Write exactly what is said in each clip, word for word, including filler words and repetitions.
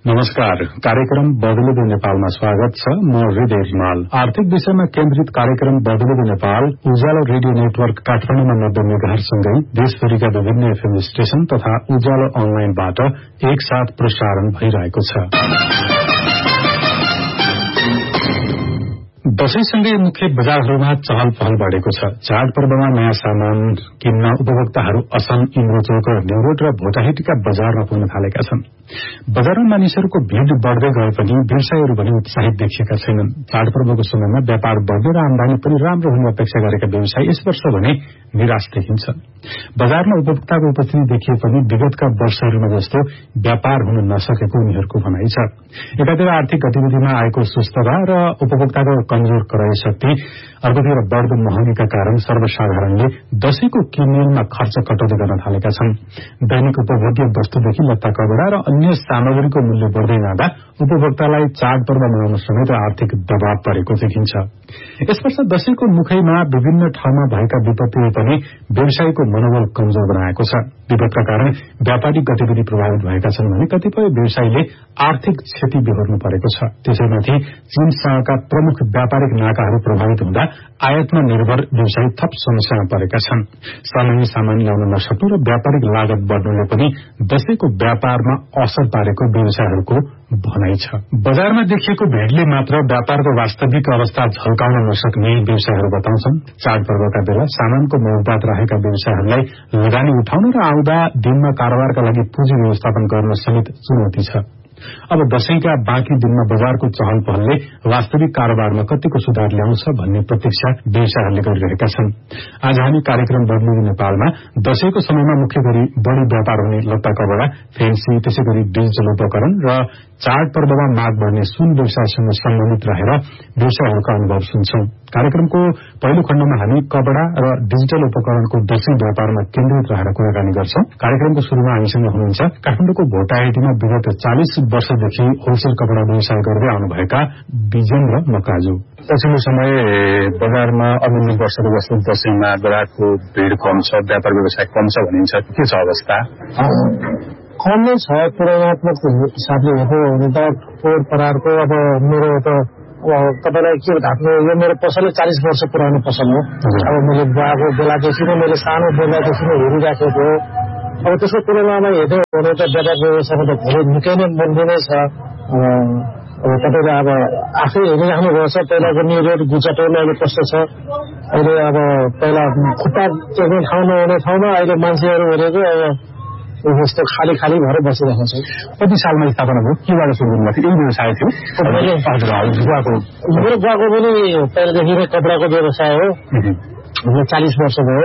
नमस्कार। कार्यक्रम बदलिँदै नेपालमा स्वागत छ। म हृदय रिमाल। आर्थिक विषयमा केन्द्रित कार्यक्रम बदलिँदै नेपाल उज्यालो रेडियो नेटवर्क काठमाडौँमा नब्बे मेगाहर्जसँगै देशभरिका विभिन्न एफएम स्टेशन तथा उज्यालो अनलाइनबाट एकसाथ प्रसारण भइरहेको छ। दशैंसँगै मुख्य बजारहरूमा चहल पहल बढ़ेको छ। चाडपर्वमा नयाँ सामान किन्न उपभोक्ताहरू असम, इन्द्रचोक, न्युरोड र भोटाहिटीका बजारमा पुग्न थालेका छन्। बजारमा मानिसहरूको भीड़ बढ़दै गए पनि व्यवसायीहरू भने उत्साहित देखिएका छैनन्। चाडपर्वको समयमा व्यापार बढ़ने र आमदानी पनि राम्रो हुने अपेक्षा गरेका व्यवसायी यस वर्ष भने निराश देखिन्छ। बजारमा उपभोक्ताको उपस्थिति देखिए पनि विगतका वर्षहरूमा जस्तो व्यापार हुन नसकेको उनीहरूको भनाइ छ। एकातिर आर्थिक गतिविधिमा आएको सुस्तता र उपभोक्ताको कमजोर क्रय शक्ति, अर्कोतिर बढ़दो महँगीका कारण सर्वसाधारणले दशैंको किनमेलमा खर्च कटौती गर्न थालेका छन्। दैनिक उपभोग्य वस्तुदेखि लत्ता कपड़ा र अन्य सामग्रीको मूल्य बढ़दै जाँदा उपभोक्तालाई चाडपर्व मनाउन समेत आर्थिक दबाव परेको देखिन्छ। यस वर्ष दशैंको मुखैमा विभिन्न ठाउँमा भएका विपत्तिले पनि व्यवसायीको मनोबल कमजोर बनाएको छ। विपदका कारण व्यापारिक गतिविधि प्रभावित भएका छन् भने कतिपय व्यवसायीले आर्थिक क्षति बेहोर्नु परेको छ। त्यसैमाथि चीनसँगका प्रमुख व्यापारिक नाकाहरू प्रभावित हुँदा आयातमा निर्भर व्यवसायी थप समस्यामा परेका छन्। सामान्य सामान ल्याउन नसक्नु र व्यापारिक लागत बढ्नुले पनि दशैंको व्यापारमा असर पारेको व्यवसायीहरूको भनाइ छ। बजारमा देखिएको भीड़ले मात्र व्यापारको वास्तविक अवस्था झल्काउन नसक्ने व्यवसायीहरू बताउँछन्। चाडपर्वका बेला सामानको महत्वात रहेका व्यवसायीहरूलाई लगानी उठाउन र आउँदा दिनमा कारोबारका लागि पुँजी व्यवस्थापन गर्न समेत चुनौती छ। अब दशैंका बाँकी दिनमा बजारको चहल पहलले वास्तविक कारोबारमा कतिको सुधार ल्याउँछ भन्ने प्रतीक्षा व्यवसायीहरूले गरिरहेका छन्। आज हामी कार्यक्रम बदलिँदै नेपालमा दशैंको समयमा मुख्य गरी बढ़ी व्यापार हुने लत्ता कपड़ा, फेन्सी, त्यसै गरी डिजिटल उपकरण र चाडपर्वमा माग बढ़ने सुन व्यवसायसँग सम्बन्धित रहेर व्यवसायीहरूका अनुभव सुन्छौं। कार्यक्रमको पहिलो खण्डमा हामी कपड़ा र डिजिटल उपकरणको दशैं व्यापारमा केन्द्रित रहेर कुराकानी गर्छौं। कार्यक्रमको शुरूमा हामीसँग हुनुहुन्छ काठमाडौँको भोटाहिटीमा विगत चालीस वर्षदेखि होलसेल कपड़ा व्यवसाय गर्दै आउनुभएका विजेन्द्र मकाजु। पछिल्लो समय बजारमा अघिल्लो वर्षको जस्तो दशैंमा ग्राहकको भीड़ कम छ, व्यापार व्यवसाय कम छ भनिन्छ। के छ अवस्था? कम नै छ। तुलनात्मक हिसाबले हेर्नु हो भने त पोहोर परारको अब मेरो त तपाईँलाई के थाप्नु, यो मेरो पसल चालिस वर्ष पुरानो पसल हो। अब मैले बुवाको बेलादेखि नै मैले सानो बेलादेखि नै हेरिराखेको हो। अब त्यसको तुलनामा हेर्नु हो भने त व्यापार व्यवसायमा त धेरै निकै नै मन्दी नै छ। अब तपाईँले अब आफै हेरिराख्नु भएको छ पहिलाको न्युरोड गुचाटोल अहिले कस्तो छ। अहिले अब पहिला खुट्टा टेक्ने ठाउँ नहुने ठाउँमा अहिले मान्छेहरू हेरेको अब यस्तो खाली खाली भएर बसिरहेको छ। कति सालमा स्थापना भयो? केबाट सुरु गर्नुभएको थियो? यही व्यवसाय थियो? बुवाको मेरो बुवाको पनि पहिलादेखि नै कपडाको व्यवसाय हो। चालिस वर्ष भयो।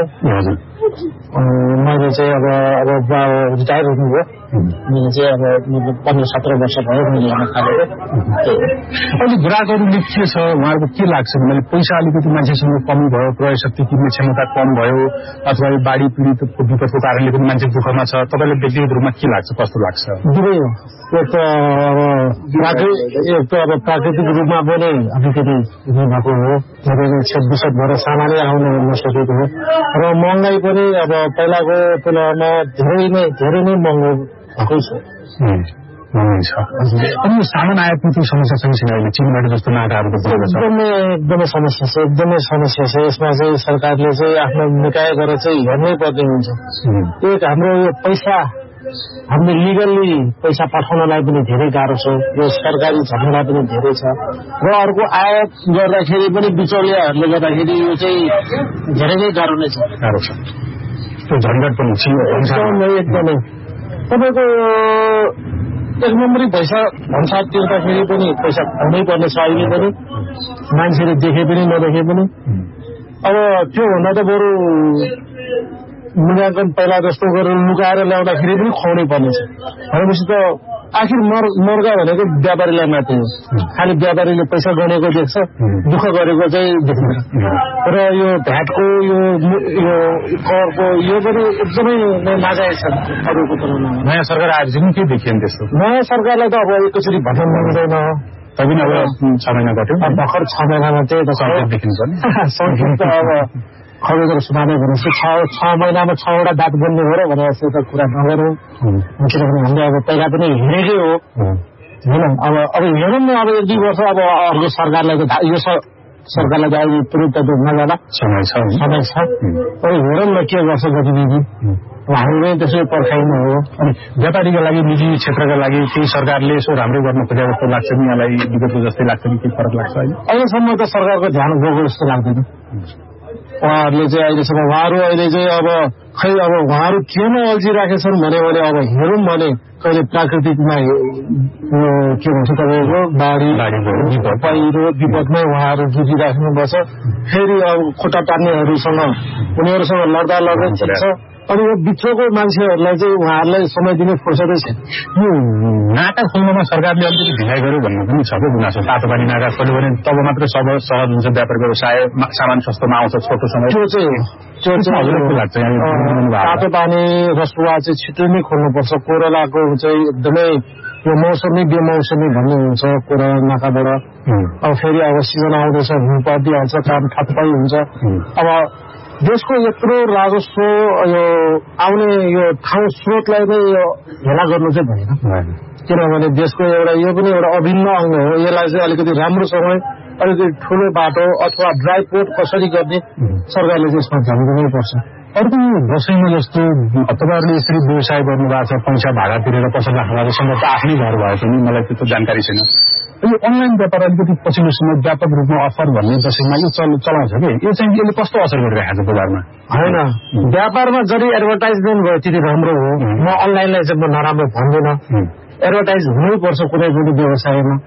मैले चाहिँ अब अब बुवा रिटायर हुनुभयो। मैले चाहिँ अब पन्ध्र सत्र वर्ष भयो मैले यहाँ थालेको। अहिले ग्राहकहरूले के छ उहाँहरूको के लाग्छ भने पैसा अलिकति मान्छेसँग कमी भयो, क्रय शक्ति किन्ने क्षमता कम भयो, अथवा बाढी पीडितको विपदको कारणले पनि मान्छे दुःखमा छ। तपाईँलाई व्यक्तिगत रूपमा के लाग्छ, कस्तो लाग्छ? दुवै हो। एक त अब एक त अब प्राकृतिक रूपमा पनि अलिकति भएको हो, धेरै नै क्षतविक्षत भएर सामान्य आउन नसकेको हो र महँगाई पनि अब पहिलाको तुलनामा धेरै नै धेरै नै महँगो भएको छ। अनि सामान आयातको समस्या सँगसँगै अहिले चीनबाट जस्तो नाकाहरूको एकदमै एकदमै समस्या छ, एकदमै समस्या छ। यसमा चाहिँ सरकारले चाहिँ आफ्नो निकाय गरेर चाहिँ हेर्नै पर्ने हुन्छ। एक हाम्रो यो पैसा हामीले लिगल्ली पैसा पठाउनलाई पनि धेरै गाह्रो छ, यो सरकारी झमेला पनि धेरै छ र अर्को आयात गर्दाखेरि पनि बिचौलियाहरूले गर्दाखेरि यो चाहिँ धेरै नै गाह्रो नै छ। गाह्रो छ, त्यो झन्झट पनि छ एकदमै एकदमै। तपाईँको एक नम्बरी पैसा भन्सार तिर्दाखेरि पनि पैसा खुवाउनै पर्ने छ अहिले पनि, मान्छेले देखे पनि नदेखे पनि। अब त्योभन्दा त बरु मूल्याङ्कन पहिला जस्तो गरेर लुकाएर ल्याउँदाखेरि पनि खुवाउनै पर्ने छ भनेपछि त आखिर मर मर्गा भनेको व्यापारीलाई मात्रै हो। खालि व्यापारीले पैसा गनेको देख्छ, दुःख गरेको चाहिँ देख्दैन। र यो भ्याटको यो यो करको यो पनि एकदमै नाजायज छ अरूको तुलनामा। नयाँ सरकार आएपछि के देखिएन त्यस्तो? नयाँ सरकारलाई त अब एकैचोटि भन्न मिल्दैन। तैपनि अब छ महिना गयो, भर्खर छ महिनामा त्यही त देखिन्छ नि संक्षिप्त अब खबरेर सुनाउने भनेपछि छ छ महिनामा छवटा दाँत बन्ने हो र भने जस्तो त कुरा नगरौँ। किनभने हामीले अब पहिला पनि हेरेकै हो होइन अब अब हेरौँ न अब एक दुई वर्ष अब अर्को सरकारलाई त यो सरकारलाई त अहिले तुरन्त नजाला समय छ समय छ अब हेरौँ न के गर्छ गतिविधि हामीले त्यसै पर्खाइनु हो। अनि व्यापारीका लागि निजी क्षेत्रका लागि केही सरकारले यसो राम्रो गर्न खोजे जस्तो लाग्छ नि यहाँलाई विगतको जस्तै लाग्छ कि केही फरक लाग्छ अहिले अहिलेसम्म त सरकारको ध्यान गएको जस्तो लाग्दैन उहाँहरूले चाहिँ अहिलेसम्म उहाँहरू अहिले चाहिँ अब खै अब उहाँहरू केमा अल्झिराखेछन् भन्यो भने अब हेरौँ भने कहिले प्राकृतिकमा के भन्छ तपाईँको बाढी पहिरो विपदमै उहाँहरू जुझिराख्नुपर्छ फेरि अब खुट्टा तान्नेहरूसँग उनीहरूसँग लड्दा लड्दै ठिक छ अनि यो बिचको मान्छेहरूलाई चाहिँ उहाँहरूलाई समय दिने फुर्सदै छैन। यो नाका खोल्नमा सरकारले अलिकति ढिलाइ गर्यो भन्ने पनि छ क्या गुनासो तातो पानी नाका खोल्यो भने तब मात्रै सब सहज हुन्छ व्यापार व्यवसाय सामान सस्तोमा आउँछ छोटो समय त्यो चाहिँ त्यो चाहिँ लाग्छ तातो पानी रसुवा चाहिँ छिटो नै खोल्नुपर्छ। कोरोनाको चाहिँ एकदमै यो मौसमी बेमौसमी भन्ने हुन्छ कोरोना नाकाबाट अब फेरि अब सिजन आउँदैछ हिउँ परिदिइहाल्छ काम ठप्पै हुन्छ। अब देशको यत्रो राजस्व यो आउने यो ठाउँ स्रोतलाई नै यो हेला गर्नु चाहिँ भएन किनभने देशको एउटा यो पनि एउटा अभिन्न अङ्ग हो। यसलाई चाहिँ अलिकति राम्रोसँग अलिकति ठुलो बाटो अथवा ड्राई पोर्ट कसरी गर्ने सरकारले चाहिँ यसमा ध्यान दिनै पर्छ। अर्को दसैँमा जस्तो तपाईँहरूले यसरी व्यवसाय गर्नुभएको छ पैसा भाडा तिरेर पसल राख्नुभएको सम्भव त आफ्नै घर भए पनि मलाई त्यस्तो जानकारी छैन। यो अनलाइन व्यापार अलिकति पछिल्लो समय व्यापक रूपमा अफर भन्ने दसैँमा यो चलाउँछ कि यो चाहिँ यसले कस्तो असर गरिरहेको छ बजारमा होइन व्यापारमा जति एडभर्टाइजमेन्ट भयो त्यति राम्रो हो। म अनलाइनलाई चाहिँ म नराम्रो भन्दिनँ एडभर्टाइज हुनैपर्छ कुनै पनि व्यवसायमा।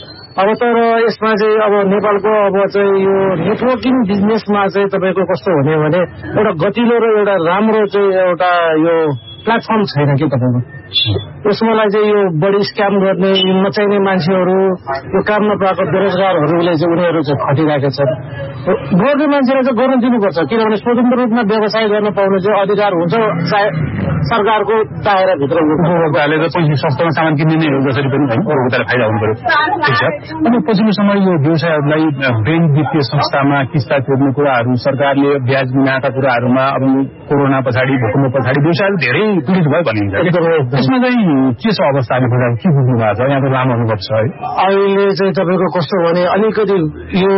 अब तर यसमा चाहिँ अब नेपालको अब चाहिँ यो नेटवर्किङ बिजनेसमा चाहिँ तपाईँको कस्तो हुने भने एउटा गतिलो र एउटा राम्रो चाहिँ एउटा यो प्लेटफर्म छैन कि तपाईँको यसमालाई चाहिँ यो बढी स्क्याम गर्ने नचाहिने मान्छेहरू यो काम नपाएको बेरोजगारहरूले चाहिँ उनीहरू चाहिँ खटिरहेका छन्। गर्ने मान्छेलाई चाहिँ गर्न दिनुपर्छ किनभने स्वतन्त्र रूपमा व्यवसाय गर्न पाउने चाहिँ अधिकार हुन्छ चाहे सरकारको दायराभित्र उपभोक्ताले त पैसा सस्तोमा सामान किन्ने नै हो जसरी पनि होइन उपभोक्ताले फाइदा हुनु पर्यो ठिक छ। अनि पछिल्लो समय यो व्यवसायहरूलाई ब्याङ्क वित्तीय संस्थामा किस्ता तिर्ने कुराहरू सरकारले ब्याज बिनाका कुराहरूमा अब कोरोना पछाडि भूकम्प पछाडि व्यवसायहरू धेरै पीडित भयो भनिन्छ। यसमा चाहिँ के छ अवस्था अहिले के बुझ्नु भएको छ यहाँ त लामो अनुभव छ है अहिले चाहिँ तपाईँको कस्तो भने अलिकति यो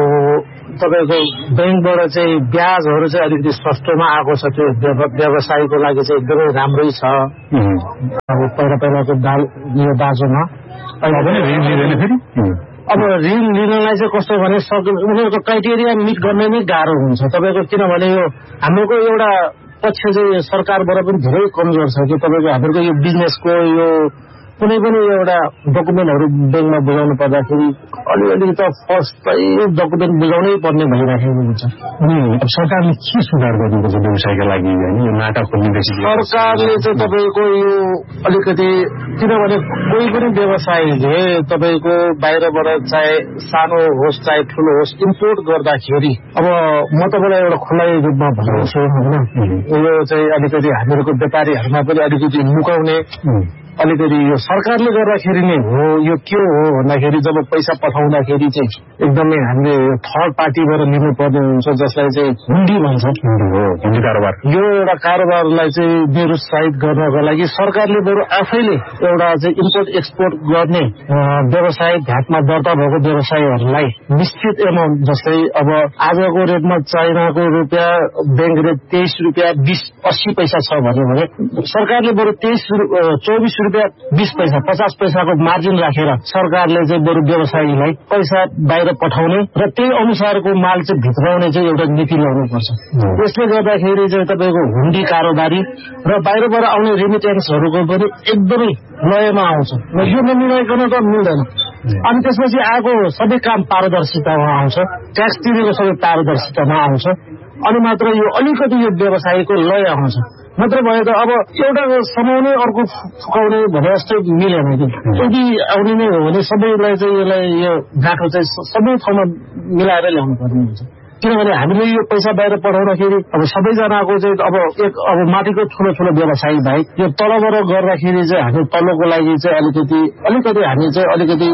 तपाईँको ब्याङ्कबाट चाहिँ ब्याजहरू चाहिँ अलिकति सस्तोमा आएको छ त्यो व्यवसायको लागि चाहिँ एकदमै राम्रै छ। अब पहिला पहिलाको दाल यो दाजोमा अब ऋण लिनलाई चाहिँ कस्तो भने उनीहरूको क्राइटेरिया मिट गर्ने नै गाह्रो हुन्छ तपाईँको किनभने यो हाम्रोको एउटा पक्ष चाहिँ सरकारबाट पनि धेरै कमजोर छ कि तपाईँको हामीहरूको यो बिजनेसको यो कुनै पनि एउटा डकुमेन्टहरू ब्याङ्कमा बुझाउनु पर्दाखेरि अलिअलि त फर्स्टै डकुमेन्ट बुझाउनै पर्ने भइराखेको हुन्छ। अब सरकारले के सुधार गर्नुपर्छ व्यवसायका लागि होइन यो नाटा खोल्नेदेखि सरकारले चाहिँ तपाईँको यो अलिकति किनभने कोही पनि व्यवसायले तपाईँको बाहिरबाट चाहे सानो होस् चाहे ठुलो होस् इम्पोर्ट गर्दाखेरि अब म तपाईँलाई एउटा खुल्लै रूपमा भन्छु होइन यो चाहिँ अलिकति हामीहरूको व्यापारीहरूमा पनि अलिकति लुकाउने अलिकति यो सरकारले गर्दाखेरि नै हो। यो के हो भन्दाखेरि जब पैसा पठाउँदाखेरि चाहिँ एकदमै हामीले थर्ड पार्टीबाट लिनुपर्ने हुन्छ जसलाई चाहिँ हुन्डी भन्छ हुन्डी कारोबार यो एउटा कारोबारलाई चाहिँ निरुत्साहित गर्नको लागि सरकारले बरु आफैले एउटा चाहिँ इम्पोर्ट एक्सपोर्ट गर्ने व्यवसाय भ्याटमा दर्ता भएको व्यवसायहरूलाई निश्चित एमाउन्ट जस्तै अब आजको रेटमा चाइनाको रुपियाँ ब्याङ्क रेट तेइस रुपियाँ बिस अस्सी पैसा छ भन्यो भने सरकारले बरु तेइस चौबिस रुपियाँ बीस पैसा पचास पैसाको मार्जिन राखेर सरकारले चाहिँ बरु व्यवसायीलाई पैसा बाहिर पठाउने र त्यही अनुसारको माल चाहिँ भित्राउने चाहिँ एउटा नीति ल्याउनुपर्छ। यसले गर्दाखेरि चाहिँ तपाईँको हुन्डी कारोबारी र बाहिरबाट आउने रेमिटेन्सहरूको पनि एकदमै लयमा आउँछ र यो नमिलाइकन त मिल्दैन। अनि त्यसपछि आएको सबै काम पारदर्शितामा आउँछ ट्याक्स तिरेको सबै पारदर्शितामा आउँछ अनि मात्र यो अलिकति यो व्यवसायको लय आउँछ। मात्र भयो त अब एउटा समाउने अर्को फुकाउने भने जस्तै मिलेन कि यदि आउने नै हो भने सबैलाई चाहिँ यसलाई यो गाँठो चाहिँ सबै ठाउँमा मिलाएर ल्याउनु पर्ने हुन्छ किनभने हामीले यो पैसा बाहिर पठाउँदाखेरि अब सबैजनाको चाहिँ अब एक अब माथिको ठुलो ठुलो व्यवसायी बाहेक यो तलबाट गर्दाखेरि चाहिँ हामी तल्लोको लागि चाहिँ अलिकति अलिकति हामी चाहिँ अलिकति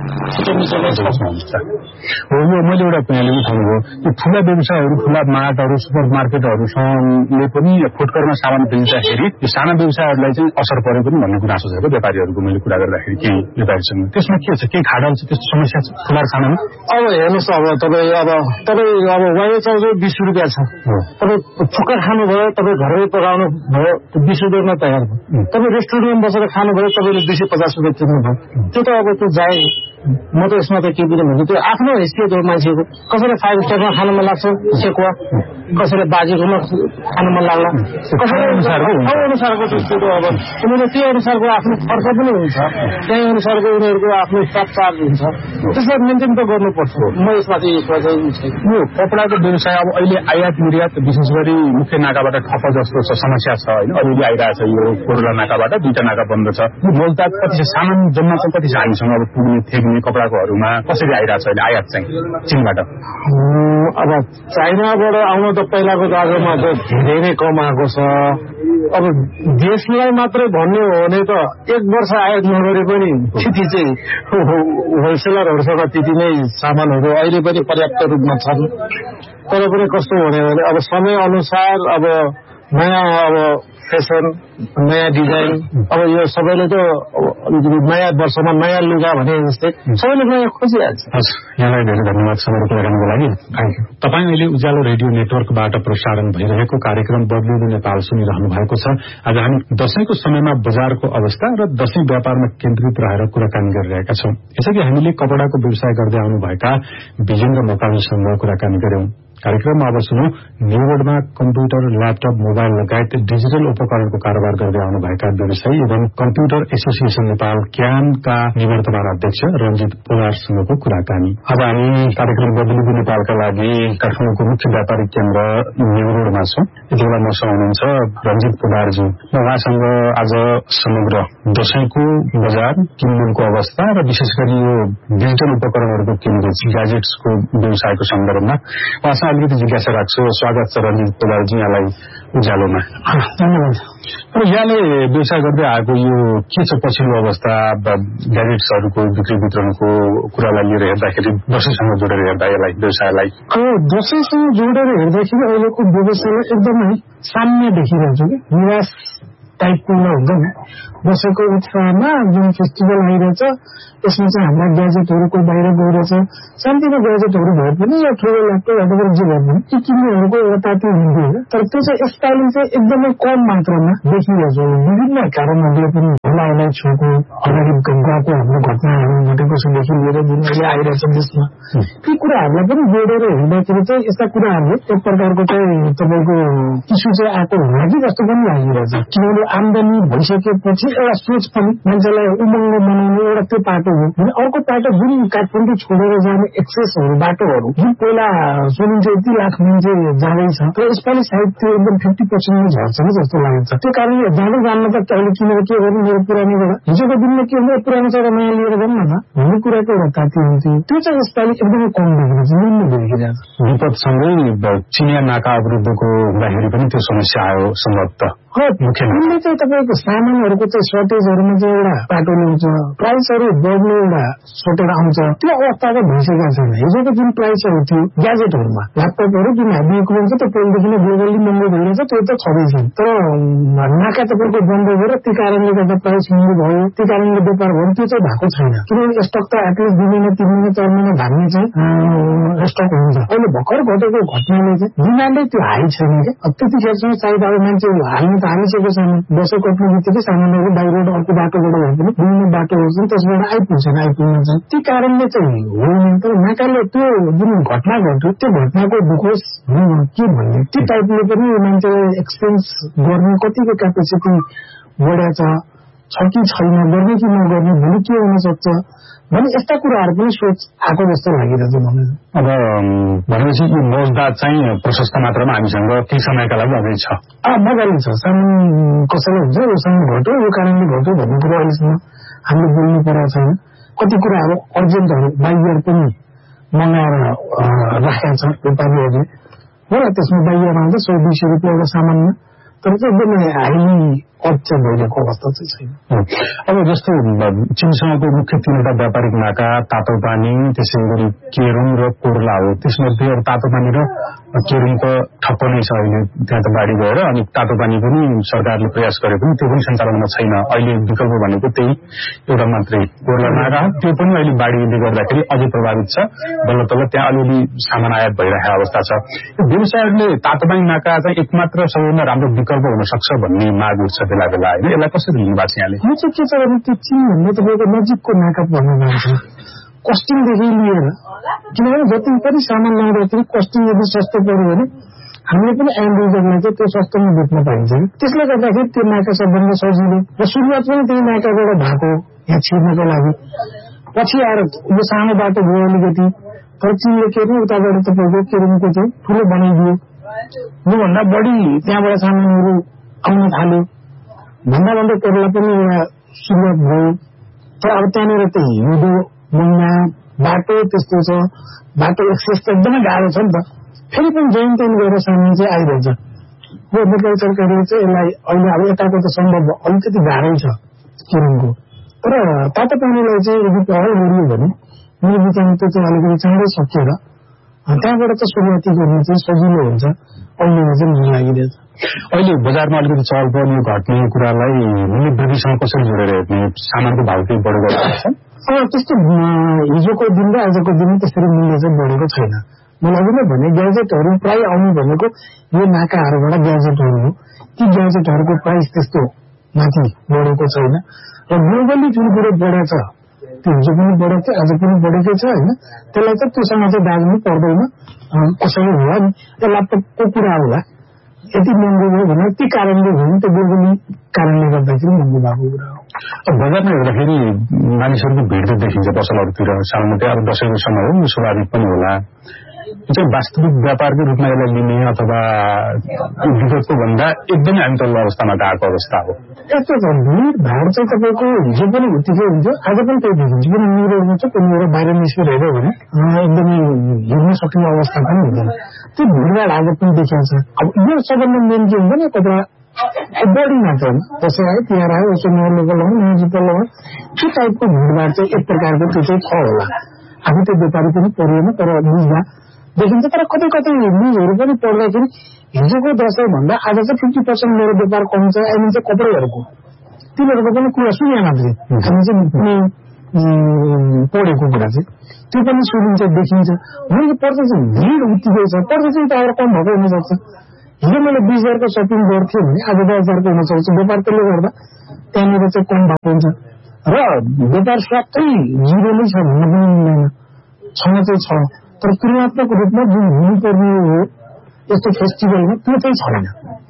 छिटो मिचोमै छ। हो यो मैले एउटा यहाँले उठाउनुभयो यो ठुला व्यवसायहरू ठुला मार्टहरू सुपर मार्केटहरूसँगले पनि फुटकरमा सामान बेच्दाखेरि यो साना व्यवसायहरूलाई चाहिँ असर परे पनि भन्ने गुनासो छ व्यापारीहरूको मैले कुरा गर्दाखेरि केही व्यापारीसँग त्यसमा के छ केही खाडल छ त्यस्तो समस्या छ ठुला सानामा? अब हेर्नुहोस् अब तपाईँ अब तपाईँ अब वाइ चाउचाउ बिस रुपियाँ छ तपाईँ फुक्का खानुभयो तपाईँ घरमै पकाउनु भयो बिस रुपियाँमा तयार भयो तपाईँ रेस्टुरेन्टमा बसेर खानुभयो तपाईँले दुई सय पचास रुपियाँ तिर्नुभयो त्यो त अब त्यो जाए म त यसमा त के पनि भन्छु त्यो आफ्नो हैसियत हो मान्छेको कसैलाई फाइभ स्टारमा खान मन लाग्छ सेकुवा कसैलाई बाजेकोमा खान मन लाग्ला कसैलाई अनुसारको त्यस्तो त अब उनीहरू त्यो अनुसारको आफ्नो खर्च पनि हुन्छ त्यही अनुसारको उनीहरूको आफ्नो स्टाफ चार्ज हुन्छ त्यसलाई मेन्टेन त गर्नुपर्छ म यसमा चाहिँ यसमा चाहिँ यो कपडाको व्यवसाय अब अहिले आयात निर्यात विशेष गरी मुख्य नाकाबाट ठप्प जस्तो छ समस्या छ होइन अलिअलि आइरहेछ यो कोरोना नाकाबाट दुईटा नाका बन्द छ यो मोलताक कति छ सामान जम्मा चाहिँ कति छ हामीसँग अब पुग्ने थेग्ने कपडाकोहरूमा कसरी आइरहेछ अहिले आयात चाहिँ चीनबाट? अब चाइनाबाट आउन त पहिलाको दाजोमा त धेरै नै कम आएको छ अब देशलाई मात्रै भन्ने हो भने त एक वर्ष आयात नगरे पनि त्यति चाहिँ होलसेलरहरूसँग त्यति नै सामानहरू अहिले पनि पर्याप्त रूपमा छन् तर पनि कस्तो हुने भने अब समय अनुसार अब नयाँ अब फेसन नयाँ डिजाइन अब यो सबैले त नयाँ वर्षमा नयाँ लुगा भने जस्तै सबैले नयाँ खोजिहाल्छ। यहाँलाई धेरै धन्यवाद समय कुराकानीको लागि। तपाईँ अहिले उज्यालो रेडियो नेटवर्कबाट प्रसारण भइरहेको कार्यक्रम बदलिँदो नेपाल सुनिरहनु भएको छ। आज हामी दशैंको समयमा बजारको अवस्था र दशैं व्यापारमा केन्द्रित रहेर कुराकानी गरिरहेका छौं। यसअघि हामीले कपडाको व्यवसाय गर्दै आउनुभएका विजेन्द्र मकालीसँग कुराकानी गर्यौं। कार्यक्रममा अब सुनौ न्युरोडमा कम्प्युटर ल्यापटप मोबाइल लगायत डिजिटल उपकरणको कारोबार गर्दै आउनुभएका व्यवसायी एवं कम्प्युटर एसोसिएसन नेपाल क्यानका निवर्तमान अध्यक्ष रञ्जित पोदारसँगको कुराकानी। अब हामी कार्यक्रम बदलिँदो नेपालका लागि काठमाडौँको मुख्य व्यापारिक केन्द्र न्युरोडमा छौं। यति बेला मसँग हुनुहुन्छ रञ्जित पोदारजी। म उहाँसँग आज समग्र दशैंको बजार किनमेलको अवस्था र विशेष गरी यो डिजिटल उपकरणहरूको केन्द्रित ग्याजेट्सको व्यवसायको सन्दर्भमा उहाँसँग अलिकति जिज्ञासा राख्छु। स्वागत छ रञ्जित पोदारजी यहाँलाई उज्यालोमा। धन्यवाद। अब यहाँले व्यवसाय गर्दै आएको यो के छ पछिल्लो अवस्था ग्याजेट्सहरूको बिक्री वितरणको कुरालाई लिएर हेर्दाखेरि दशैंसँग जोडेर हेर्दा यसलाई व्यवसायलाई दशैंसँग जोडेर हेर्दाखेरि अहिलेको व्यवसायलाई एकदमै सामान्य देखिरहेको कि निराश टाइपको हुन्छ नि दशैंको उत्सवमा जुन फेस्टिभल आइरहेछ त्यसमा चाहिँ हाम्रा ग्याजेटहरू कोही बाहिर गइरहेछ सानोतिनो ग्याजेटहरू भए पनि या ठुलो ल्यापटप अथवा जे भए पनि ती किन्नेहरूको एउटा ताती हुन्थ्यो होइन तर त्यो चाहिँ यसपालि चाहिँ एकदमै कम मात्रामा देखिरहेछ विभिन्न कारणहरूले पनि होला छोएको अगाडि गएको हाम्रो घटनाहरू घटेकोदेखि लिएर जुन अहिले आइरहेछ देशमा ती कुराहरूलाई पनि जोडेर हेर्दाखेरि चाहिँ यस्ता कुराहरूले एक प्रकारको चाहिँ तपाईँको इस्यु चाहिँ आएको होला कि जस्तो पनि लागिरहेछ किनभने आमदानी भइसकेपछि एउटा सोच पनि मान्छेलाई उमङ्ग बनाउने एउटा त्यो पाटो हो भने अर्को पाटो जुन काठमाडौँ छोडेर जाने एक्सेसहरू बाटोहरू जुन पहिला सुनिन्छ यति लाख मान्छे जाँदैछ तर यसपालि सायद त्यो एकदम फिफ्टी पर्सेन्टमा झर्छ कि जस्तो लाग्छ। त्यो कारणले जाँदै जान्न त अहिले किनेर के गर्नु मेरो पुरानोबाट हिजोको दिनमा के हुन्छ पुरानो चाहिँ नयाँ लिएर जाउँ न भन्ने कुराको एउटा ताती हुन्थ्यो त्यो चाहिँ यसपालि एकदमै कम देखिरहेछ निम्न देखिरहेछ। विपदसँगै चिनिया नाका अवरुद्धको हुँदाखेरि पनि त्यो समस्या आयो सम्भवतः उसले चाहिँ तपाईँको सामानहरूको चाहिँ सर्टेजहरूमा चाहिँ एउटा पाटो ल्याउँछ प्राइसहरू बढ्ने एउटा सर्टेज आउँछ त्यो अवस्था त भइसकेको छैन। हिजोको जुन प्राइसहरू थियो ग्याजेटहरूमा ल्यापटपहरू जुन हामी हुन्छ त्यो पहिलेदेखि नै ग्लोबली महँगो भइरहेछ त्यो त छँदैछ तर नाका तपाईँको बन्द भएर त्यो कारणले गर्दा प्राइस महँगो भयो त्यो कारणले व्यापार भयो त्यो चाहिँ भएको छैन किनभने स्टक त एटलिस्ट दुई महिना तिन महिना चार महिना धान्ने चाहिँ स्टक हुन्छ। अहिले भर्खर घटेको घटनाले चाहिँ डिमान्डै त्यो हाई छैन क्या त्यतिखेरसम्म सायद अब मान्छे हाल्नु हालिसकेको छैन दसैँ कट्ने बित्तिकै सामानहरू बाहिरबाट अर्को बाटोबाट भए पनि विभिन्न बाटोहरू छन् त्यसबाट आइपुग्छन् आइपुग्न चाहिँ त्यो कारणले चाहिँ होइन तर नाकाले त्यो जुन घटना घट्यो त्यो घटनाको दुखोस के भन्ने त्यो टाइपले पनि मान्छेलाई एक्सपेन्स गर्ने कतिको क्यापेसिटी बढाएको छ कि छैन गर्ने कि नगर्ने भोलि के हुन सक्छ भने यस्ता कुराहरू पनि सोच आएको जस्तो लागिरहेछ मलाई। अब भनेपछि यो मौजदात चाहिँ प्रशस्त मात्रामा हामीसँग केही समयका लागि अझै छ मजाले छ सामान कसैले हुन्छ यो सामान घट्यो यो कारणले घट्यो भन्ने कुरो अहिलेसम्म हामीले बोल्नु परेको छैन। कति कुराहरू अर्जेन्टहरू बाहिर पनि मगाएर राखेका छ व्यापारीहरूले हो र त्यसमा बाहिर आउँछ सय दुई सय रुपियाँको सामानमा तर चाहिँ एकदमै हाइली अप चाहिँ भइरहेको अवस्था चाहिँ छैन। अब जस्तो चीनसँगको मुख्य तीनवटा व्यापारिक नाका तातो पानी, त्यसै गरी केरुङ र कोर्ला हो। त्यसमध्ये अब तातो पानी र केरुङको ठप्प नै छ अहिले, त्यहाँ त बाढी गएर, अनि तातो पानी पनि सरकारले प्रयास गरे पनि त्यो पनि सञ्चालनमा छैन। अहिले विकल्प भनेको त्यही एउटा मात्रै कोर्ला नाका, त्यो पनि अहिले बाढीले गर्दाखेरि अझै प्रभावित छ। बल्ल तल्ल त्यहाँ अलिअलि सामान आयात भइरहेको अवस्था छ। व्यवसायहरूले तातो पानी नाका चाहिँ एकमात्र सबैभन्दा राम्रो विकल्प हुन सक्छ भन्ने माग उठ्छ बेला बेला होइन, यसलाई कसरी लिनु भएको छ यहाँले? यो चाहिँ के छ भने त्यो चीन भन्ने तपाईँको नजिकको नाका भन्न जान्छ, कस्टिङदेखि लिएर, किनभने जति पनि सामान ल्याउँदाखेरि कस्टिङ यदि सस्तो पऱ्यो भने हामीले पनि एन्ड युजरलाई चाहिँ त्यो सस्तोमा बेच्न पाइन्छ। त्यसले गर्दाखेरि त्यो नाका सबभन्दा सजिलो र सुरुवात पनि त्यही नाकाबाट भएको यहाँ छिर्नको लागि। पछि आएर यो सानो बाटो भयो अलिकति, तर चीनले के अरे उताबाट तपाईँको केरुङको चाहिँ ठुलो बनाइदियो, योभन्दा बढी त्यहाँबाट सामानहरू आउन थाल्यो भन्दा भन्दै कोर्ला पनि एउटा सुरुवात भयो। तर अब त्यहाँनिर त हिउँदो महिना बाटो त्यस्तो छ, बाटो एक्सेस त एकदमै गाह्रो छ नि त, फेरि पनि जैन त्यही गएर सामान चाहिँ आइरहन्छ। यो नेपाल सरकारले चाहिँ यसलाई अहिले अब यताको त सम्भव अलिकति गाह्रै छ केरुङको, तर तातो पानीलाई चाहिँ यदि पहल गरियो भने मेरो विचारमा त्यो चाहिँ अलिकति चाँडै सकिएर त्यहाँबाट चाहिँ सुरुवाती गर्नु चाहिँ सजिलो हुन्छ। अहिलेमा चाहिँ मन लागिरहेछ। अहिले बजारमा अलिकति चहल पहल घट्ने कुरालाई मूल्य वृद्धिसँग कसरी जोडेर हेर्ने? सामानको भाव केही बढेको छ? त्यस्तो हिजोको दिन र आजको दिन त्यसरी मूल्य चाहिँ बढेको छैन। मैले अघि नै भने ग्याजेटहरू प्राय आउनु भनेको यो नाकाहरूबाट ग्याजेटहरू हो, ती ग्याजेटहरूको प्राइस त्यस्तो माथि बढेको छैन। र ग्लोबली जुन कुरो बढेको छ त्यो हिजो पनि बढेको थियो, आज पनि बढेकै छ होइन, त्यसलाई चाहिँ त्योसँग चाहिँ दाज्नु पर्दैन कसैले होला नि। त्यो ल्यापटपको कुरा होला, यति महँगो भयो भने ती कारणले हो नि, त्यो ग्लोबली कारणले गर्दाखेरि महँगो भएको कुरा हो। बजारमा हेर्दाखेरि मानिसहरूको भिड त देखिन्छ पसलहरूतिर, सामान्यतया अब दसैँको समय हो, स्वाभाविक पनि होला। चाहिँ वास्तविक व्यापारको रूपमा यसलाई लिने अथवा विगतको भन्दा एकदमै हामी तल्लो अवस्थामा गएको अवस्था हो। यस्तो छ, भिड भाड चाहिँ तपाईँको हिजो पनि उत्तिकै हुन्थ्यो, आज पनि त्यही देखिन्छ। किन मेरो चाहिँ त्यो मेरो बाहिर निस्केर हेऱ्यो भने एकदमै हिँड्न सक्ने अवस्था पनि हुँदैन, त्यो भिडभाड आज पनि देखिन्छ। अब यो सबभन्दा मेन के हुन्छ नि, कपडा बढी मात्रामा दसैँ आयो, तिहार आयो, यसो नयाँ लोकल हो, म्युनिसिपल हो, त्यो टाइपको भिडभाड चाहिँ एक प्रकारको त्यो चाहिँ छ होला। आफू त्यो व्यापारी पनि परेन, तर बुझ्दा देखिन्छ। तर कतै कतै न्युजहरू पनि पढ्दाखेरि हिजोको दसैँ भन्दा आज चाहिँ फिफ्टी पर्सेन्ट मेरो व्यापार कम छ, अहिले चाहिँ कपडेहरूको तिनीहरूको पनि कुरा सुने मात्रै, हामी चाहिँ कुनै पढेको कुरा चाहिँ त्यो पनि सुनिन्छ देखिन्छ। मैले पर्दा चाहिँ भिड उत्तिकै छ, पर्दा चाहिँ त्यहाँबाट कम भएको हुनसक्छ। हिजो मैले बिस हजारको सपिङ गर्थेँ भने आज दस हजारको हुनसक्छ, व्यापार त्यसले गर्दा त्यहाँनिर चाहिँ कम भएको हुन्छ। र व्यापार स्वास्थ्य जिरो नै छ भन्न पनि मिल्दैन, छ चाहिँ छ, तर तुलनात्मक रूपमा जुन हुनुपर्ने हो यस्तो फेस्टिभलमा त्यो चाहिँ छैन।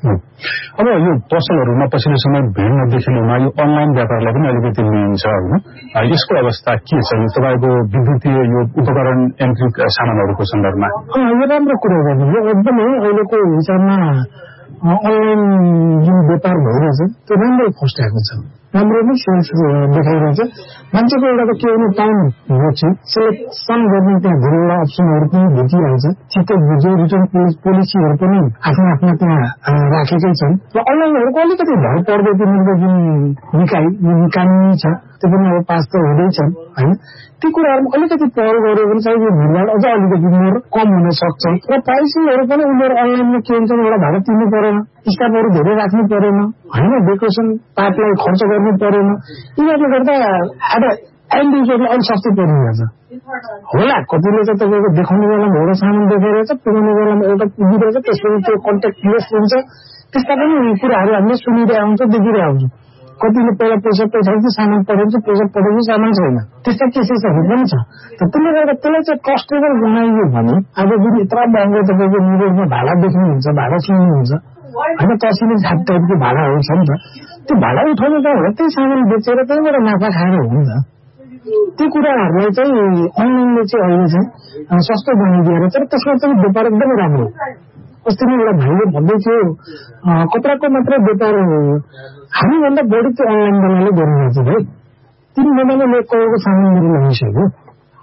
अब यो पसलहरूमा पछिल्लो समय भिड नदेखिनुमा यो अनलाइन व्यापारलाई पनि अलिकति लिइन्छ होइन, यसको अवस्था के छ तपाईँको विद्युतीय यो उपकरण यान्त्रिक सामानहरूको सन्दर्भमा? यो राम्रो कुरा गर्नु हो, एकदमै अहिलेको हिसाबमा अनलाइन जुन व्यापार भइरहेछ त्यो राम्रो फस्टाएको छ, राम्रो नै सेल्स देखाइरहेछ। मान्छेको एउटा त के भने टाइम बुझ्छ, सेलेक्सन गर्ने त्यहाँ धेरैवटा अप्सनहरू पनि भेटिहाल्छ, छिट्टै बुझ्यो, रिटर्न पोलिसीहरू पनि आफ्नो आफ्ना त्यहाँ राखेकै छन्। र अनलाइनहरूको अलिकति भर पर्दो तिनीहरूको जुन निकाय कानुनी छ त्यो पनि अब पास त हुँदैछन् होइन, ती कुराहरूमा अलिकति पहल गऱ्यो भने चाहिँ यो भिडभाड अझ अलिकति मोर कम हुन सक्छ। र प्राइसिङहरू पनि उनीहरू अनलाइनमा के हुन्छ एउटा भाडा तिर्नु परेन, स्टाफहरू धेरै राख्नु परेन होइन, डेकोरेसन पार्टलाई खर्च गर्नु परेन, यिनीहरूले गर्दा अब एन्ड युजरले अलिक सस्तै परिरहेछ होला। कतिले चाहिँ तपाईँको देखाउने बेलामा एउटा सामान देखाइरहेछ, पुगाउने बेलामा एउटा पुगिरहेछ, त्यसपछि त्यो कन्ट्याक्ट लेस हुन्छ। त्यस्ता पनि कुराहरू हामीले सुनिरहेको हुन्छ, देखिरहेको हुन्छ। कतिले पहिला पैसा पठाउँछ सामान पठाउँछ, पैसा पठाउँछ सामान छैन, त्यस्ता केसेसहरू पनि छ। त्यसले गर्दा त्यसलाई चाहिँ ट्रस्टेबल बनाइयो भने आज जुन यत्र महँगो तपाईँको निरोडमा भाडा देख्नुहुन्छ, भाडा सुन्नुहुन्छ होइन, तसिले छाप टाइपको भाडाहरू छ नि त, त्यो भाडा उठाउनु त हो, त्यही सामान बेचेर त्यहीँबाट नाफा खाएर हुन्छ। त्यो कुराहरूलाई चाहिँ अनलाइनले चाहिँ अहिले चाहिँ सस्तो बनाइदिएर, तर त्यसमा चाहिँ व्यापार एकदमै राम्रो। अस्ति नै एउटा भाइले भन्दै थियो कपडाको मात्रै व्यापार हामीभन्दा बढी त्यो अनलाइनवालाले गरिरहेछ भाइ, तिन महिनामा एक करोडको सामान मेरो लगाइसक्यो,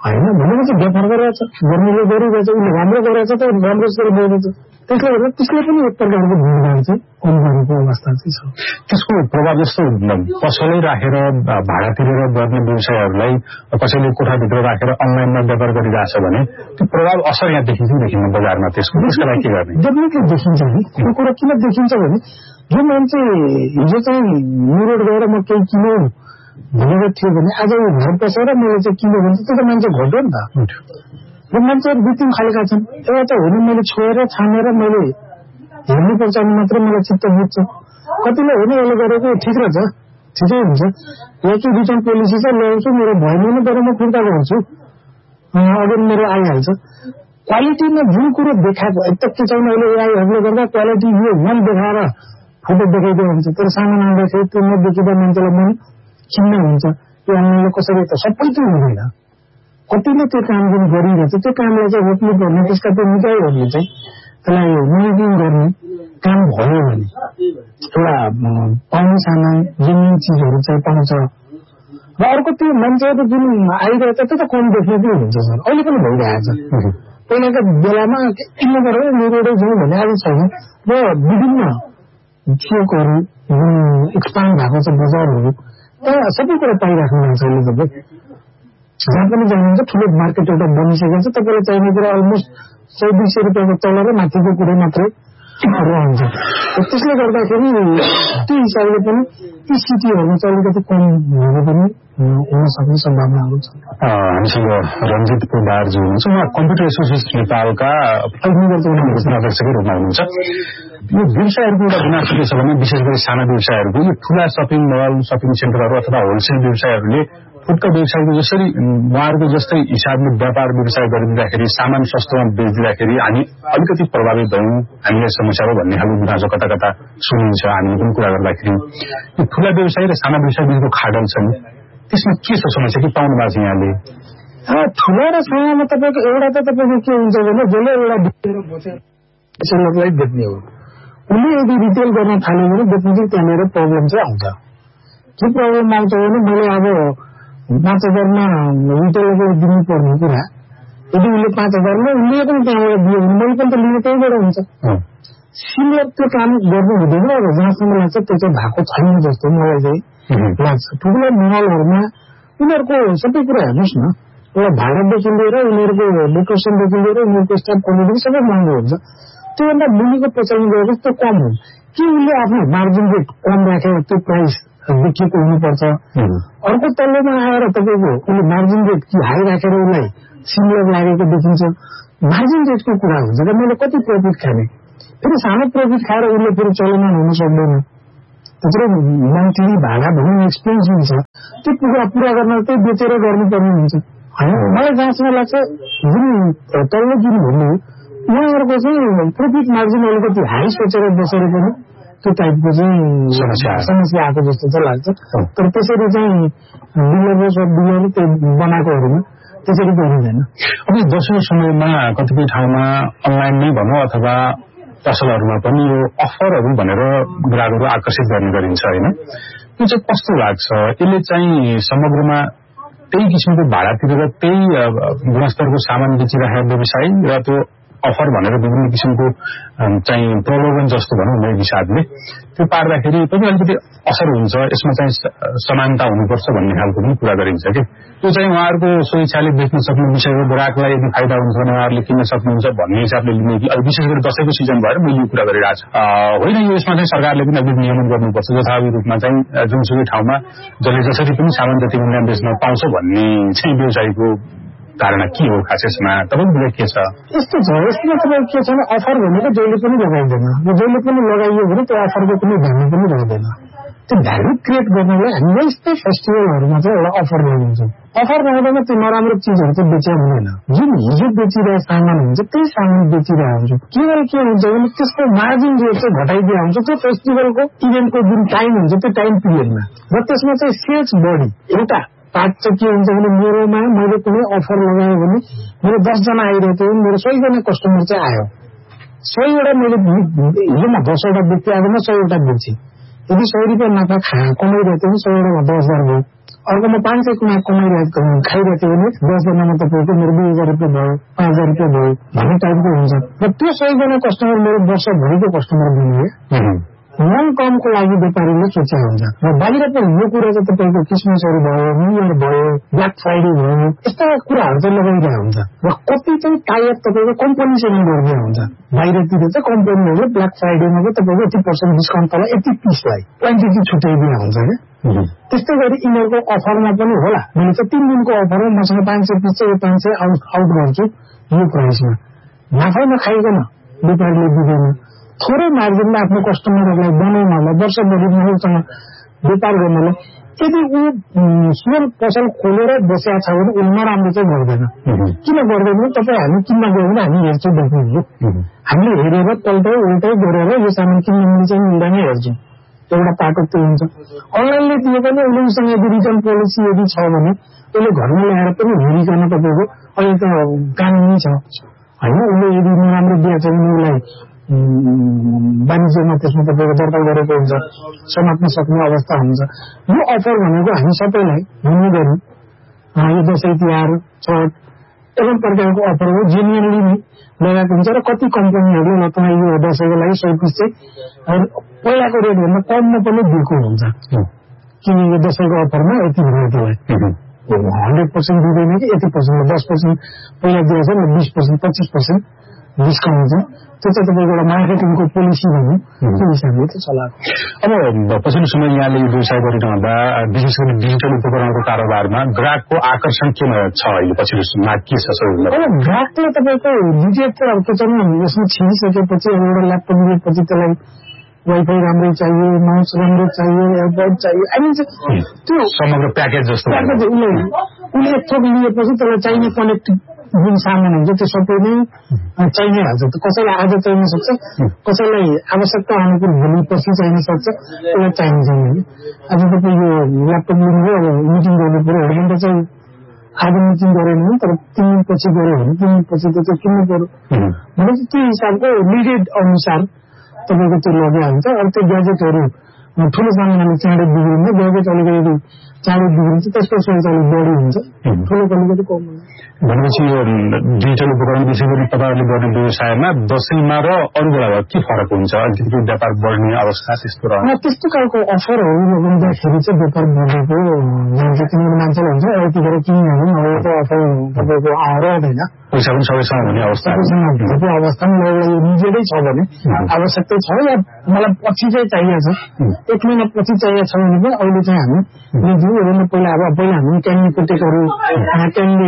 होइन भनेपछि व्यापार गरिरहेछ गर्नेले गरिरहेछ उसले राम्रो गरिरहेछ त राम्रो गरेर बोल्दैछ त्यसले गर्दा त्यसले पनि एक प्रकारको भूमिका चाहिँ कम गरेको अवस्था चाहिँ छ त्यसको प्रभाव जस्तो पसलै राखेर भाडा तिरेर गर्ने व्यवसायहरूलाई कसैले कोठाभित्र राखेर अनलाइनमा व्यापार गरिरहेछ भने त्यो प्रभाव असर यहाँ देखिन्छ देखिन्न बजारमा त्यसको त्यसको लागि के गर्ने डेफिनेटली देखिन्छ नि त्यो कुरा किन देखिन्छ भने जो मान्छे हिजो चाहिँ न्युरोड गएर म केही किनौँ भनेको थियो भने आज ऊ घर बसेर मैले चाहिँ किन्यो भने त्यो त मान्छे घट्यो नि त र मान्छेहरू दुई तिन खालका छन् एउटा त होइन मैले छोएर छानेर मैले हेर्नुपर्छ भने मात्रै मलाई चित्त बुझ्छ कतिले होइन यसले गरेको ठिक रहेछ ठिकै हुन्छ या कि रिटर्न पोलिसी चाहिँ ल्याउँछु मेरो भएन भने तर म फिर्ता गर्छु अघि मेरो आइहाल्छ क्वालिटीमा जुन कुरो देखाएको एक त के चाहिँ अहिले एआईहरूले गर्दा क्वालिटी यो मन देखाएर फोटो देखाइदियो हुन्छ तर सामान आउँदाखेरि त्यो नदेखिँदा मान्छेलाई मन खिन्न हुन्छ त्यो अनलाइनले कसरी त सबै त्यो हुँदैन कतिले त्यो काम पनि गरिरहेछ त्यो कामलाई चाहिँ रोक्नु पर्ने त्यसका त्यो निकायहरूले चाहिँ त्यसलाई मोनिटरिङ गर्ने काम भयो भने एउटा पाउने सामान जेन्युन चिजहरू चाहिँ पाउँछ र अर्को त्यो मान्छेहरू जुन आइरहेछ त्यो त कम देख्ने पनि हुन्छ सर अहिले पनि भइरहेछ पहिलाको बेलामा किन गरेर निरोडै जाउँ भने आज छैन र विभिन्न चोकहरू जुन एक्सपान्ड भएको छ बजारहरू त्यहाँ सबै कुरा पाइराख्नु हुन्छ अहिले तपाईँ जहाँ पनि जानुहुन्छ ठुलो मार्केट एउटा बनिसकेको छ तपाईँलाई चाहिने कुरा अलमोस्ट सय दुई सय रुपियाँको तल र माथिको कुरा मात्रै रहन्छ त्यसले गर्दाखेरि त्यो हिसाबले पनि ती सिटीहरूमा चाहिँ अलिकति कम हुनु पनि हुन सक्ने सम्भावनाहरू छ हामीसँग रञ्जित पोदार जो हुनुहुन्छ उहाँ कम्प्युटर एसोसिएसन नेपालका अध्यक्षकै रूपमा हुनुहुन्छ यो व्यवसायहरूको एउटा गुनासो के छ भने विशेष गरी साना व्यवसायहरूको यो ठूला सपिङ मल सपिङ सेन्टरहरू अथवा होलसेल व्यवसायहरूले फुटका व्यवसायको जसरी उहाँहरूको जस्तै हिसाबले व्यापार व्यवसाय गरिदिँदाखेरि सामान सस्तोमा बेचिदिँदाखेरि हामी अलिकति प्रभावित भयौँ हामीलाई समस्या हो भन्ने खालको गुनासो कता कता सुनिन्छ हामीले पनि कुरा गर्दाखेरि यो ठूला व्यवसाय र साना व्यवसाय बिचको खाडल छ नि त्यसमा के छ समस्या के पाउनु भएको छ यहाँले ठुला र सानामा तपाईँको एउटा त तपाईँको के हुन्छ भने जसले एउटा बेचेर बसेर बेच्ने हो उसले यदि रिटेल गर्न थाल्यो भने बेच्ने त्यहाँनिर प्रब्लम चाहिँ आउँछ के प्रब्लम आउँछ भने मैले अब पाँच हजारमा रिटेलको दिनुपर्ने कुरा यदि उसले पाँच हजारमा उसले पनि त्यहाँबाट दियो भने मैले पनि त लिने त्यहीबाट हुन्छ सिमिलर त्यो काम गर्नु हुँदैन र जहाँसम्म लाग्छ त्यो चाहिँ भएको छैन जस्तो मलाई चाहिँ लाग्छ ठुलो मलहरूमा उनीहरूको सबै कुरा हेर्नुहोस् न एउटा भाडादेखि लिएर उनीहरूको लोकेसनदेखि लिएर उनीहरूको स्टाफ क्वालिटी सबै महँगो हुन्छ त्योभन्दा मुनिको पछाडि गएर त्यो कम हुन्छ कि उसले आफ्नो मार्जिन रेट कम राखेर त्यो प्राइस देखिएको हुनुपर्छ अर्को तल्लोमा आएर तपाईँको उसले मार्जिन रेट कि हाई राखेर उसलाई सिमिलर लागेको देखिन्छ मार्जिन रेटको कुरा हुन्छ र मैले कति प्रफिट खाने फेरि सानो प्रफिट खाएर उसले फेरि चलमान हुन सक्दैन त्यत्रो मन्थली भाडा भनौँ एक्सपेन्स हुन्छ त्यो कुरा पुरा गर्न त्यही बेचेर गर्नुपर्ने हुन्छ होइन मलाई जहाँसम्म लाग्छ जुन तल्लो जुन भन्नु उहाँहरूको चाहिँ प्रफिट मार्जिन अलिकति हाई सोचेर बसेर पनि त्यो टाइपको चाहिँ समस्या आएको जस्तो चाहिँ लाग्छ तर त्यसरी चाहिँ डिलर र सब डिलर त्यो बनाएकोहरूमा त्यसरी गरिँदैन अब दोस्रो समयमा कतिपय ठाउँमा अनलाइन नै भनौँ अथवा पसलहरूमा पनि यो अफरहरू भनेर ग्राहकहरू आकर्षित गर्ने गरिन्छ होइन त्यो चाहिँ कस्तो लाग्छ यसले चाहिँ समग्रमा त्यही किसिमको भाडा तिरेर त्यही गुणस्तरको सामान बेचिरहेको व्यवसाय र त्यो अफर भनेर विभिन्न किसिमको चाहिँ प्रलोभन जस्तो भनौँ मेरो हिसाबले त्यो पार्दाखेरि पनि अलिकति असर हुन्छ यसमा चाहिँ समानता हुनुपर्छ भन्ने खालको पनि कुरा गरिन्छ कि त्यो चाहिँ उहाँहरूको स्वेच्छाले बेच्न सक्ने विषयको ग्राहकलाई यदि फाइदा हुन्छ भने उहाँहरूले किन्न सक्नुहुन्छ भन्ने हिसाबले लिने कि अब विशेष गरी दसैँको सिजन भएर मैले यो कुरा गरिरहेको छु होइन यो यसमा चाहिँ सरकारले पनि अलिक नियमन गर्नुपर्छ जथावधि रूपमा चाहिँ जुनसुकै ठाउँमा जसले जसरी पनि सामान जति मूल्य बेच्न पाउँछ भन्ने चाहिँ व्यवसायीको धारणा के हो खास यसमा तपाईँको के छ यस्तो छ यसमा तपाईँ के छ भने अफर भनेको जहिले पनि लगाइँदैन र जहिले पनि लगाइयो भने त्यो अफरको कुनै भ्यालु पनि रहँदैन त्यो भ्यालु क्रिएट गर्नलाई हामीले यस्तै फेस्टिभलहरूमा चाहिँ एउटा अफर लगाउँछौँ अफर लगाउँदा त्यो नराम्रो चिजहरू चाहिँ बेचिया हुँदैन जुन हिजो बेचिरहेको सामान हुन्छ त्यही सामान बेचिरहेको हुन्छ केवल के हुन्छ भने त्यसको मार्जिन रेट चाहिँ घटाइदिएको हुन्छ त्यो फेस्टिभलको इभेन्टको जुन टाइम हुन्छ त्यो टाइम पिरियडमा र त्यसमा चाहिँ सेल्स बढी एउटा पार्ट चाहिँ के हुन्छ भने मेरोमा मैले कुनै अफर लगाएँ भने मेरो दसजना आइरहेको थियो मेरो सयजना कस्टमर चाहिँ आयो सयवटा मैले हिजोमा दसवटा व्यक्ति आएकोमा सयवटा बेचेँ यदि सय रुपियाँ नाफा खा कमाइरहेको थियो भने सयवटामा दस हजार भयो अर्कोमा पाँच सय कुना कमाइरहेको खाइरहेको भने दसजनामा तपाईँको मेरो दुई हजार रुपियाँ भयो पाँच हजार रुपियाँ भयो भन्ने टाइपको हुन्छ र त्यो सयजना कस्टमर मेरो वर्षभरिको कस्टमर बनिए नन कमको लागि व्यापारीले सोचेको हुन्छ र बाहिर पनि यो कुरा चाहिँ तपाईँको क्रिसमसहरू भयो न्यू इयर भयो ब्ल्याक फ्राइडे भयो यस्ता कुराहरू चाहिँ लगाइरहेको हुन्छ र कति चाहिँ टाइप तपाईँको कम्पनीसँग गरिदिएको हुन्छ बाहिरतिर चाहिँ कम्पनीहरूले ब्ल्याक फ्राइडेमा चाहिँ तपाईँको यति पर्सेन्ट डिस्काउन्ट तल यति पिसलाई क्वान्टिटी छुट्याइदिएको हुन्छ क्या त्यस्तै गरी यिनीहरूको अफरमा पनि होला मैले चाहिँ तिन दिनको अफरमा मसँग पाँच सय पिस चाहिँ पाँच सय आउट आउट गर्छु यो प्राइसमा नाफा नखाइकन व्यापारीले दिँदैन थोरै मार्जिनमा आफ्नो कस्टमरहरूलाई बनाउनलाई वर्षभरि उसँग व्यापार गर्नलाई यदि ऊ स्मल पसल खोलेर बसेका छ भने ऊ नराम्रो चाहिँ गर्दैन किन गर्दैन तपाईँ हामी किन्न गयो भने हामी हेर्छौँ देख्नुहुन्छ हामीले हेरेर पल्टै उल्टै गरेर यो सामान किन्न मिल्छ मिल्दैन हेर्छौँ एउटा पाटो त्यो हुन्छ अनलाइनले दिए पनि उसले उसँग यदि रिटर्न पोलिसी यदि छ भने उसले घरमा ल्याएर पनि हेरिकन तपाईँको अहिले त कानुनी छ होइन उसले यदि नराम्रो दिएछ भने उसलाई वाणिज्यमा त्यसमा तपाईँको दर्ता गरेको हुन्छ समात्न सक्ने अवस्था हुन्छ यो अफर भनेको हामी सबैलाई भन्ने गरौँ यो दसैँ तिहार छठ एवं प्रकारको अफर हो जेन्युनली नै लगाएको हुन्छ र कति कम्पनीहरूले ल तपाईँ यो दसैँको लागि सय पिस चाहिँ पहिलाको रेटभन्दा कममा पनि दिएको हुन्छ किन यो दसैँको अफरमा यति भेराइटीलाई हन्ड्रेड पर्सेन्ट दिँदैन कि यति पर्सेन्ट दस पर्सेन्ट पहिला दिएछ र बिस पर्सेन्ट पच्चिस पर्सेन्ट डिस्काउन्ट हुन्छ त्यो चाहिँ तपाईँको एउटा मार्केटिङको पोलिसी भनौँ त्यो हिसाबले चाहिँ चलाएको अब पछिल्लो समय यहाँले यो व्यवसाय गरिरहँदा विशेष गरी डिजिटल उपकरणको कारोबारमा ग्राहकको आकर्षण केमा छ अहिले पछिल्लो समयमा के छ सबैभन्दा अब ग्राहकले तपाईँको डिजिटल अब के छ यसमा छिरिसकेपछि अब एउटा ल्यापटप लिएपछि त्यसलाई वाइफाई राम्रै चाहियो माउस राम्रो चाहियो एयरबड चाहियो आई मिन त्यो समग्र प्याकेज जस्तो प्याकेज उसले उसले एक थोक लिएपछि त्यसलाई चाहिने कनेक्टिभ जुन सामान हुन्छ त्यो सबै नै चाहिने हाल्छ कसैलाई आज चाहिन सक्छ कसैलाई आवश्यकता अनुकूल भोलि पछि चाहिन सक्छ त्यसलाई चाहिन्छ आज तपाईँ यो ल्यापटप लिनुभयो अब मिटिङ गर्नु पऱ्यो भने चाहिँ आज मिटिङ गरेन भने तर तिन दिन पछि गऱ्यो भने तिन दिन पछि त चाहिँ किन्नु पऱ्यो भनेपछि त्यो हिसाबको लिडेड अनुसार तपाईँको त्यो लगे हुन्छ अब त्यो ग्याजेटहरू ठुलो सामानले चाँडै बिग्रिन्छ ग्याजेट अलिकति चाँडै बिग्रिन्छ त्यसको सोच अलिक बढी हुन्छ ठुलो अलिकति कम हुन्छ भनेपछि यो डिजिटल उपकरण विशेष गरी तपाईँहरूले गर्ने व्यवसायमा दसैँमा र अरू बेला के फरक हुन्छ अलिकति व्यापार बढ्ने अवस्था त्यस्तो रहन्छ त्यस्तो खालको अफरहरू लगाउँदाखेरि चाहिँ व्यापार बढेको जान्छ किनभने मान्छेले हुन्छ यतिखेर किन्यो भने अब त अफर तपाईँको रहँदैन पैसा पनि सबैसँग हुने अवस्था भएको अवस्थामा एउटा यो निजेकै छ भने आवश्यकता छ या मलाई पछि चाहिँ चाहिएको छ एक महिना पछि चाहिएको छ भने पनि अहिले चाहिँ हामी लिन्छौँ पहिला अब पहिला हामी क्यान्डी कुटेकोहरू क्यान्डी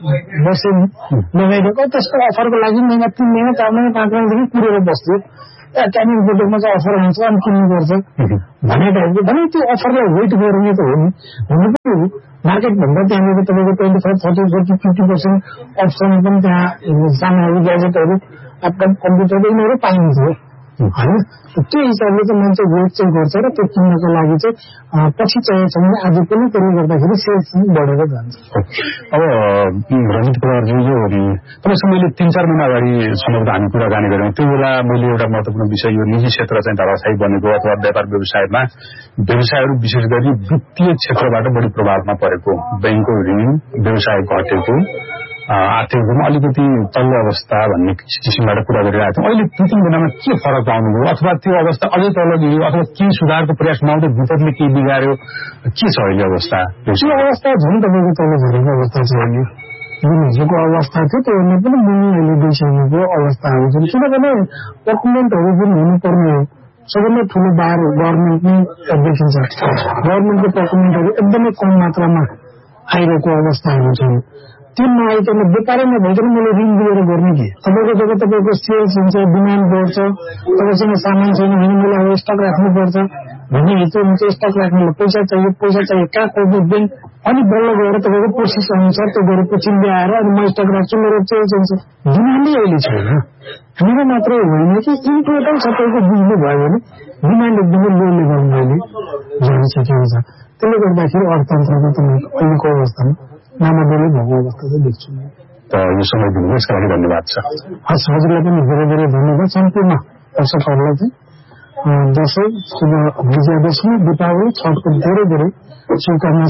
बसेन लगाइदिएको त्यसको अफरको लागि महिना तिन महिना चार महिना पाँच महिनादेखि कुरेर बस्थ्यो क्यान्डी कुटेकोमा चाहिँ अफर आउँछ अनि किन्नुपर्छ भन्ने टाइपको भने त्यो अफरलाई वेट गर्ने त हो नि हुनु पनि हो मार्केटभन्दा त्यहाँनिर तपाईँको twenty five thirty forty fifty percent option पनि त्यहाँ सामानहरू ग्याजेटहरू ल्यापटप कम्प्युटर यिनीहरू पाइन्छ होइन त्यो हिसाबले चाहिँ मान्छे वेट चाहिँ गर्छ र त्यो किन्नको लागि चाहिँ पछि चाहिएको छ भने आज पनि त्यसले गर्दाखेरि सेल्स बढेर जान्छ अब रञ्जित प्रधानजी यो तपाईँसँग मैले तीन चार महिना अगाडि सम्भवतः हामी कुराकानी गऱ्यौँ त्यो बेला मैले एउटा महत्वपूर्ण विषय यो निजी क्षेत्र चाहिँ धराशायी बनेको अथवा व्यापार व्यवसायमा व्यवसायहरू विशेष गरी वित्तीय क्षेत्रबाट बढी प्रभावमा परेको बैंकको ऋण व्यवसाय घटेको आर्थिक रूपमा अलिकति तल्लो अवस्था भन्ने किसिमबाट कुरा गरिरहेको थियौँ अहिले दुई तीन महिनामा के फरक आउनुभयो अथवा त्यो अवस्था अझै तल गयो अथवा केही सुधारको प्रयास नआउँदै विपदले केही बिगार्यो के छ अहिले अवस्था त्यो अवस्था झन् तपाईँको तल झरेको अवस्था छ अहिले जुन हिजोको अवस्था थियो त्योभन्दा पनि मुनि अहिले गइसकेको अवस्थाहरू छन् किनभने डकुमेन्टहरू जुन हुनुपर्ने हो सबैभन्दा ठुलो बार गभर्मेन्ट नै देखिन्छ गभर्मेन्टको डकुमेन्टहरू एकदमै कम मात्रामा आइरहेको अवस्थाहरू छन् त्यो नआइकन व्यापारै नभइकन मैले ऋण दिएर गर्ने कि तपाईँको जब तपाईँको सेल्स हुन्छ डिमान्ड बढ्छ तपाईँसँग सामान छैन भने मैले अब स्टक राख्नुपर्छ भन्ने हिजो हुन्छ स्टक राख्नुलाई पैसा चाहियो पैसा चाहियो कहाँ खोज्नु ब्याङ्क अनि बल्ल गएर तपाईँको प्रोसेस अनुसार त्यो गरेपछि ल्याएर अनि म स्टक राख्छु मेरो सेल्स हुन्छ डिमान्डै अहिले छैन मेरो मात्रै होइन कि इन टोटल सबैको बुझ्नु भयो भने डिमान्ड एकदमै लो लेभलमा अहिले झरिसकेको छ त्यसले गर्दाखेरि अर्थतन्त्रको तपाईँको अहिलेको अवस्थामा नामाडोले भएको अवस्था चाहिँ देख्छु त यो समय दिनुभयो यसका लागि धन्यवाद छ हस् हजुरलाई पनि धेरै धेरै धन्यवाद सम्पूर्ण दर्शकहरूलाई चाहिँ दसैँ शुभ विजयादशमी दीपावली छठको धेरै धेरै शुभकामना सहित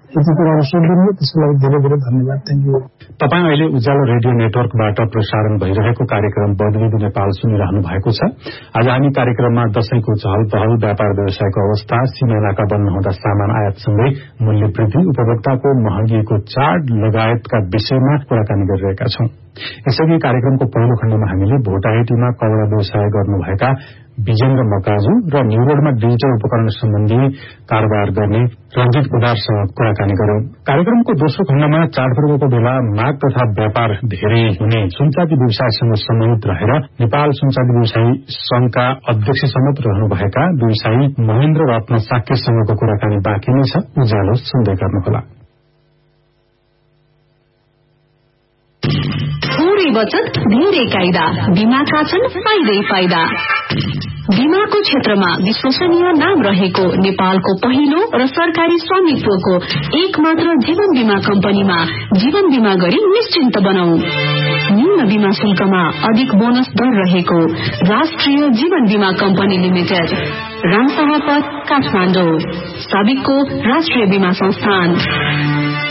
यति कुराहरू सुनिदिनु त्यसको लागि धेरै धेरै धन्यवाद। Thank you. तपाईँ अहिले उज्यालो रेडियो नेटवर्कबाट प्रसारण भइरहेको कार्यक्रम बदलिँदो नेपाल सुनिरहनु भएको छ। आज हामी कार्यक्रममा दशैंको चहल पहल, व्यापार व्यवसायको अवस्था, सीमानाका बन्द हुँदा सामान आयातसँगै मूल्य वृद्धि, उपभोक्ताको महँगीको चाड लगायतका विषयमा कुराकानी गरिरहेका छौं। यसअघि कार्यक्रमको पहिलो खण्डमा हामीले भोटाहेटीमा कपड़ा व्यवसाय गर्नुभएका विजेन्द्र मकाजु र न्यूरोडमा डिजिटल उपकरण सम्बन्धी कारोबार गर्ने रञ्जित कुदारसँग कुराकानी गर्यौं। कार्यक्रमको दोस्रो खण्डमा चाडपर्वको बेला माग तथा व्यापार धेरै हुने सुनचाँदी व्यवसायसँग सम्बन्धित रहेर नेपाल सुनचाँदी व्यवसायी संघका अध्यक्ष समेत रहनुभएका व्यवसायी महेन्द्र रत्न साक्यसँगको कुराकानी बाँकी नै छ। उज्यालो सुन्दै गर्नुहोला। थोरै बचत धेरै कायदा, बीमाका छन् फाइदै फाइदा। बीमाको क्षेत्रमा विश्वसनीय नाम रहेको नेपालको पहिलो र सरकारी स्वामित्वको एक मात्र जीवन बीमा कम्पनीमा जीवन बीमा गरी निश्चिन्त बनाऊ। न्यून बीमा शुल्कमा अधिक बोनस दर रहेको राष्ट्रिय जीवन बीमा कम्पनी लिमिटेड, रामशाह पथ, काठमाडौँ। साबिकको राष्ट्रिय बीमा संस्थान।